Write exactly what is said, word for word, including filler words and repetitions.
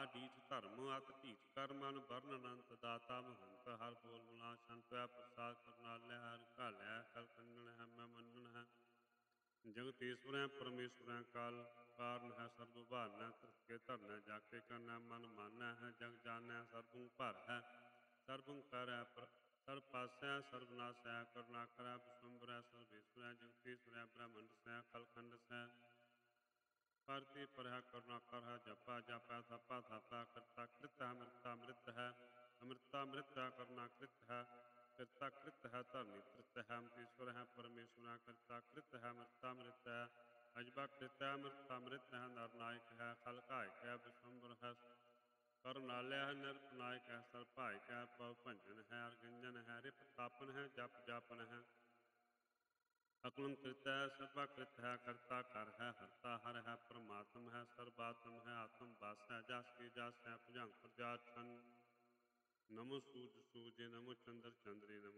ਡੀਠ ਧਰਮ ਅਤ ਢੀਠ ਕਰ ਮਨ ਵਰਨ ਅਨੰਤ ਦਾਤਾ ਮਹੰਤ ਹਰ ਬੋਲ ਮਲਾ ਸੰਤ ਹੈ ਪ੍ਰਸਾਦ ਕਰਨਾਲਿਆ ਹਰ ਘਾਲਿਆ ਕਰ ਕੰਗਣ ਹੈ ਮੈਂ ਮੰਨਣ ਹੈ ਜਗਤ ਈਸ਼ਵਰ ਹੈ ਪਰਮੇਸ਼ਵਰ ਹੈ ਕਾਲ ਕਾਰਨ ਹੈ ਸਰਬ ਭਾਰਨਾ ਧਰਤ ਕੇ ਧਰਨਾ ਜਾ ਕੇ ਕਰਨਾ ਮਨ ਮਾਨੈ ਹੈ ਜਗ ਜਾਣੈ ਸਰਬੰ ਭਰ ਹੈ ਸਰਬੰ ਕਰ ਹੈ ਪਰ ਸਰਬ ਪਾਸੈ ਸਰਬਨਾਸ਼ ਹੈ ਕਰੁਣਾ ਕਰੈ ਵਿਸ਼ਵੰਬਰ ਹੈ ਸਰਵੇਸ਼ਵਰ ਹੈ ਜਗਤੀਸ਼ਵਰ ਹੈ ਬ੍ਰਹਮੰਡ ਸੈ ਖਲਖੰਡ ਸੈ ਕਰਤੀ ਪਰਹਾ ਕਰੁਣਾ ਕਰਹਾ ਜਪਾ ਜਪਾ ਥਪਾ ਥਪਾ ਕਰਤਾ ਕ੍ਰਿਤ ਹੈ ਅੰਮ੍ਰਿਤਾ ਅੰਮ੍ਰਿਤ ਹੈ ਅੰਮ੍ਰਿਤਾ ਅੰਮ੍ਰਿਤ ਹੈ ਕਰੁਣਾ ਕ੍ਰਿਤ ਹੈ ਕਿਰਤਾ ਕ੍ਰਿਤ ਹੈ ਧਰਨੀ ਤ੍ਰਿਤ ਹੈ ਅੰਮ੍ਰਿਤੇਸ਼ਵਰ ਹੈ ਪਰਮੇਸ਼ਵਰ ਹੈ ਕਰਤਾ ਕ੍ਰਿਤ ਹੈ ਅੰਮ੍ਰਿਤਾ ਅੰਮ੍ਰਿਤ ਹੈ ਅਜਬਾ ਕ੍ਰਿਤ ਹੈ ਅੰਮ੍ਰਿਤਾ ਅੰਮ੍ਰਿਤ ਹੈ ਨਰਨਾਇਕ ਹੈ ਖਲਕਾਇਕ ਹੈ ਵਿਸ਼ਵੰਬਰ ਹੈ ਕਰੁਣਾਲਿਆ ਹੈ ਨਿਰਪਨਾਇਕ ਹੈ ਸਰਭਾਇਕ ਹੈ ਪਵ ਭੰਜਨ ਹੈ ਅਰਗੰਜਨ ਹੈ ਰਿਪ ਤਾਪਨ ਹੈ ਜਪ ਜਾਪਨ ਹੈ ਅਕਲੰ ਕ੍ਰਿਤ ਹੈ ਸਰਬਾ ਕ੍ਰਿਤ ਹੈ ਕਰਤਾ ਕਰ ਹੈ ਹਰਤਾ ਹਰ ਹੈ ਪਰਮਾਤਮ ਹੈ ਸਰਬਾਤਮ ਹੈ ਆਤਮ ਵਾਸ ਹੈ ਜਸ ਕੀ ਜਸ ਹੈ ਭੁਜੰਗ ਪ੍ਰਜਾਤ ਛਨ ਨਮੋ ਸੂਰਜ ਸੂਰਜੇ ਨਮੋ ਚੰਦਰ ਚੰਦਰੇ ਨਮੋ